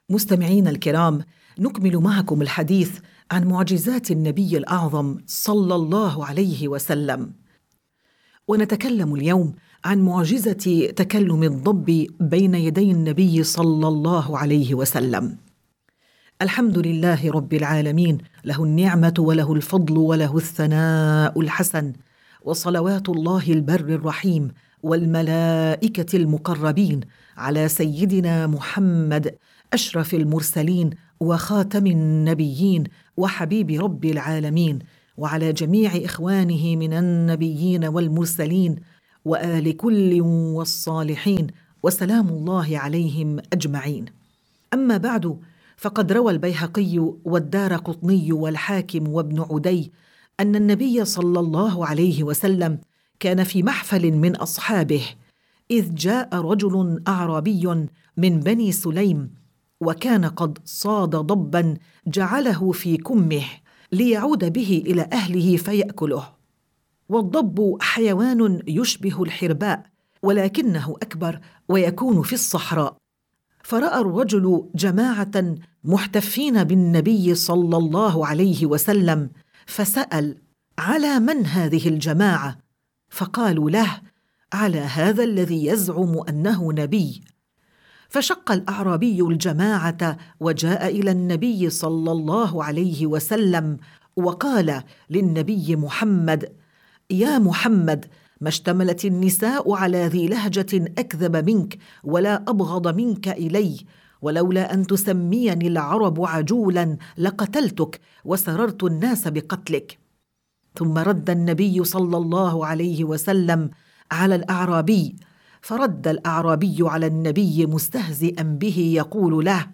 مستمعين الكرام، نكمل معكم الحديث عن معجزات النبي الأعظم صلى الله عليه وسلم، ونتكلم اليوم عن معجزة تكلم الضب بين يدي النبي صلى الله عليه وسلم. الحمد لله رب العالمين، له النعمة وله الفضل وله الثناء الحسن، وصلوات الله البر الرحيم والملائكة المقربين على سيدنا محمد أشرف المرسلين وخاتم النبيين وحبيب رب العالمين، وعلى جميع إخوانه من النبيين والمرسلين وآل كل والصالحين، وسلام الله عليهم أجمعين. أما بعد، فقد روى البيهقي والدارقطني والحاكم وابن عدي أن النبي صلى الله عليه وسلم كان في محفل من أصحابه، إذ جاء رجل أعرابي من بني سليم، وكان قد صاد ضبا جعله في كمه ليعود به إلى أهله فيأكله. والضب حيوان يشبه الحرباء، ولكنه أكبر ويكون في الصحراء. فرأى الرجل جماعة محتفين بالنبي صلى الله عليه وسلم، فسأل: على من هذه الجماعة؟ فقالوا له: على هذا الذي يزعم أنه نبي. فشق الأعرابي الجماعة وجاء إلى النبي صلى الله عليه وسلم وقال للنبي محمد: يا محمد، ما اشتملت النساء على ذي لهجة أكذب منك ولا أبغض منك إلي، ولولا أن تسميني العرب عجولا لقتلتك وسررت الناس بقتلك. ثم رد النبي صلى الله عليه وسلم على الأعرابي، فرد الأعرابي على النبي مستهزئا به يقول له: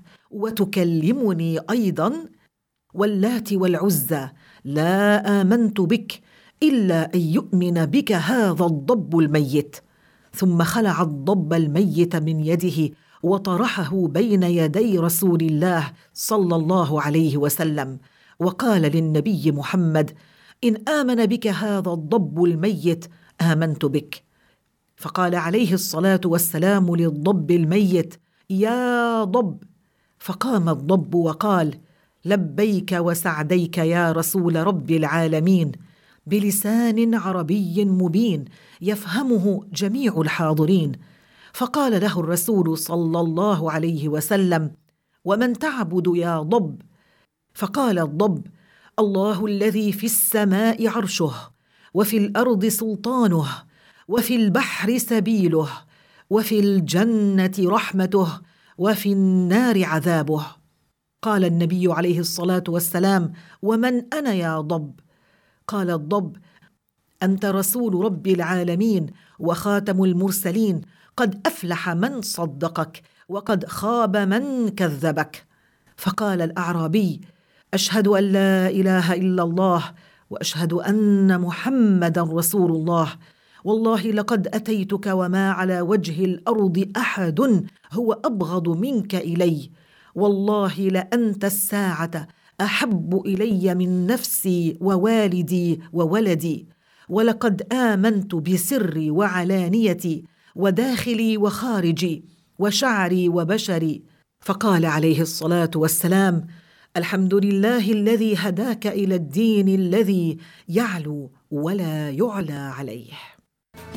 وتكلمني أيضا؟ واللات والعزى لا آمنت بك إلا أن يؤمن بك هذا الضب الميت. ثم خلع الضب الميت من يده وطرحه بين يدي رسول الله صلى الله عليه وسلم، وقال للنبي محمد: إن آمن بك هذا الضب الميت آمنت بك. فقال عليه الصلاة والسلام للضب الميت: يا ضب. فقام الضب وقال: لبيك وسعديك يا رسول رب العالمين، بلسان عربي مبين يفهمه جميع الحاضرين. فقال له الرسول صلى الله عليه وسلم: ومن تعبد يا ضب؟ فقال الضب: الله الذي في السماء عرشه، وفي الأرض سلطانه، وفي البحر سبيله، وفي الجنة رحمته، وفي النار عذابه. قال النبي عليه الصلاة والسلام: ومن أنا يا ضب؟ قال الضب: أنت رسول رب العالمين وخاتم المرسلين، قد أفلح من صدقك وقد خاب من كذبك. فقال الأعرابي: أشهد أن لا إله إلا الله وأشهد أن محمدا رسول الله، والله لقد أتيتك وما على وجه الأرض أحد هو أبغض منك إلي، والله لأنت الساعة أحب إلي من نفسي ووالدي وولدي، ولقد آمنت بسري وعلانيتي وداخلي وخارجي وشعري وبشري. فقال عليه الصلاة والسلام: الحمد لله الذي هداك إلى الدين الذي يعلو ولا يعلى عليه.